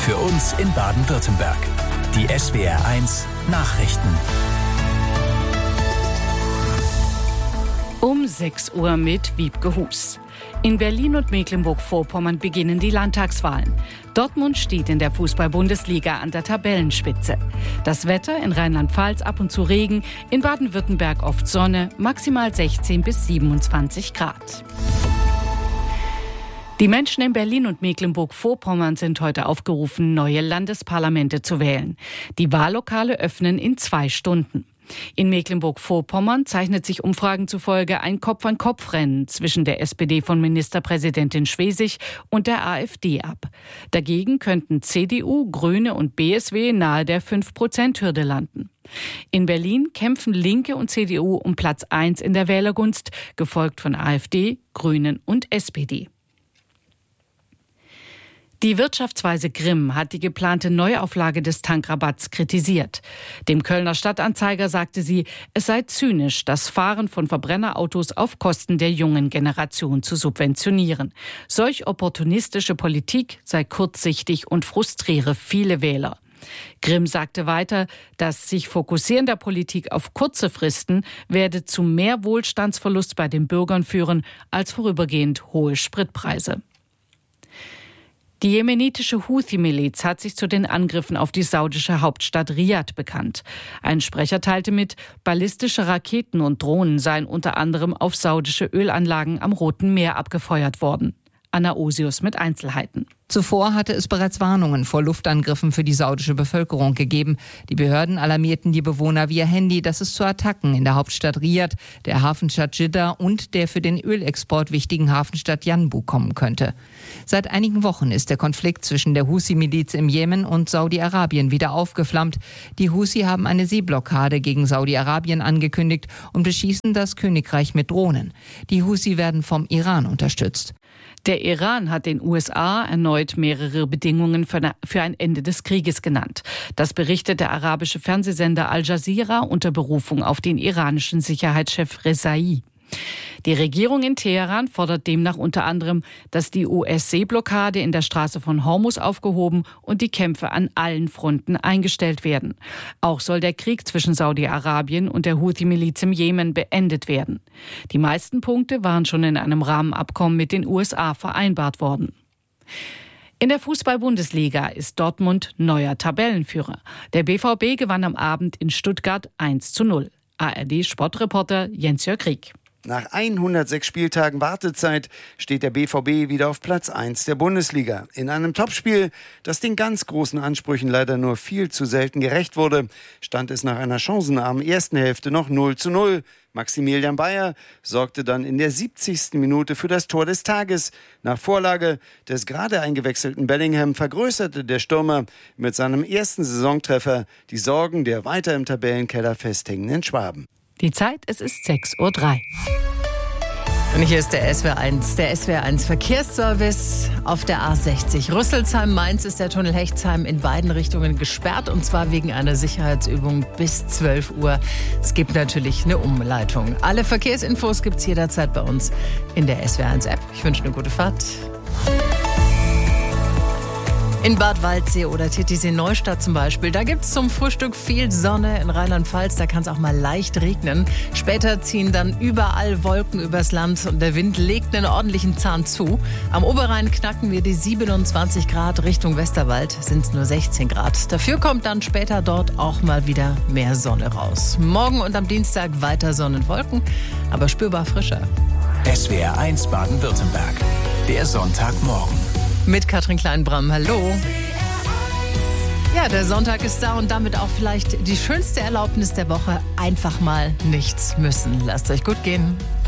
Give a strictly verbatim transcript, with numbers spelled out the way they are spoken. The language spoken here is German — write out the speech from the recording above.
Für uns in Baden-Württemberg. Die S W R eins Nachrichten. Um sechs Uhr mit Wiebke Hus. In Berlin und Mecklenburg-Vorpommern beginnen die Landtagswahlen. Dortmund steht in der Fußball-Bundesliga an der Tabellenspitze. Das Wetter: in Rheinland-Pfalz ab und zu Regen, in Baden-Württemberg oft Sonne, maximal sechzehn bis siebenundzwanzig Grad. Die Menschen in Berlin und Mecklenburg-Vorpommern sind heute aufgerufen, neue Landesparlamente zu wählen. Die Wahllokale öffnen in zwei Stunden. In Mecklenburg-Vorpommern zeichnet sich Umfragen zufolge ein Kopf-an-Kopf-Rennen zwischen der S P D von Ministerpräsidentin Schwesig und der AfD ab. Dagegen könnten C D U, Grüne und B S W nahe der fünf Prozent Hürde landen. In Berlin kämpfen Linke und C D U um Platz eins in der Wählergunst, gefolgt von AfD, Grünen und S P D. Die Wirtschaftsweise Grimm hat die geplante Neuauflage des Tankrabatts kritisiert. Dem Kölner Stadtanzeiger sagte sie, es sei zynisch, das Fahren von Verbrennerautos auf Kosten der jungen Generation zu subventionieren. Solch opportunistische Politik sei kurzsichtig und frustriere viele Wähler. Grimm sagte weiter, das sich Fokussieren der Politik auf kurze Fristen werde zu mehr Wohlstandsverlust bei den Bürgern führen als vorübergehend hohe Spritpreise. Die jemenitische Houthi-Miliz hat sich zu den Angriffen auf die saudische Hauptstadt Riad bekannt. Ein Sprecher teilte mit, ballistische Raketen und Drohnen seien unter anderem auf saudische Ölanlagen am Roten Meer abgefeuert worden. Anna Osius mit Einzelheiten. Zuvor hatte es bereits Warnungen vor Luftangriffen für die saudische Bevölkerung gegeben. Die Behörden alarmierten die Bewohner via Handy, dass es zu Attacken in der Hauptstadt Riad, der Hafenstadt Dschidda und der für den Ölexport wichtigen Hafenstadt Yanbu kommen könnte. Seit einigen Wochen ist der Konflikt zwischen der Houthi-Miliz im Jemen und Saudi-Arabien wieder aufgeflammt. Die Houthi haben eine Seeblockade gegen Saudi-Arabien angekündigt und beschießen das Königreich mit Drohnen. Die Houthi werden vom Iran unterstützt. Der Iran hat den U S A erneut mehrere Bedingungen für ein Ende des Krieges genannt. Das berichtet der arabische Fernsehsender Al Jazeera unter Berufung auf den iranischen Sicherheitschef Rezai. Die Regierung in Teheran fordert demnach unter anderem, dass die U S-Seeblockade in der Straße von Hormuz aufgehoben und die Kämpfe an allen Fronten eingestellt werden. Auch soll der Krieg zwischen Saudi-Arabien und der Houthi-Miliz im Jemen beendet werden. Die meisten Punkte waren schon in einem Rahmenabkommen mit den U S A vereinbart worden. In der Fußball-Bundesliga ist Dortmund neuer Tabellenführer. Der B V B gewann am Abend in Stuttgart eins zu null. A R D-Sportreporter Jens-Jörg Rieck. Nach hundertsechs Spieltagen Wartezeit steht der B V B wieder auf Platz eins der Bundesliga. In einem Topspiel, das den ganz großen Ansprüchen leider nur viel zu selten gerecht wurde, stand es nach einer chancenarmen ersten Hälfte noch null zu null. Maximilian Bayer sorgte dann in der siebzigsten Minute für das Tor des Tages. Nach Vorlage des gerade eingewechselten Bellingham vergrößerte der Stürmer mit seinem ersten Saisontreffer die Sorgen der weiter im Tabellenkeller festhängenden Schwaben. Die Zeit, es ist sechs Uhr drei. Und hier ist der S W R eins, der S W R eins Verkehrsservice auf der A sechzig. Rüsselsheim-Mainz ist der Tunnel Hechtsheim in beiden Richtungen gesperrt, und zwar wegen einer Sicherheitsübung bis zwölf Uhr. Es gibt natürlich eine Umleitung. Alle Verkehrsinfos gibt es jederzeit bei uns in der S W R eins App. Ich wünsche eine gute Fahrt. In Bad Waldsee oder Titisee-Neustadt zum Beispiel, da gibt es zum Frühstück viel Sonne. In Rheinland-Pfalz, da kann es auch mal leicht regnen. Später ziehen dann überall Wolken übers Land und der Wind legt einen ordentlichen Zahn zu. Am Oberrhein knacken wir die siebenundzwanzig Grad, Richtung Westerwald sind es nur sechzehn Grad. Dafür kommt dann später dort auch mal wieder mehr Sonne raus. Morgen und am Dienstag weiter Sonnenwolken, aber spürbar frischer. S W R eins Baden-Württemberg, der Sonntagmorgen. Mit Katrin Kleinbram, hallo. Ja, der Sonntag ist da und damit auch vielleicht die schönste Erlaubnis der Woche. Einfach mal nichts müssen. Lasst euch gut gehen.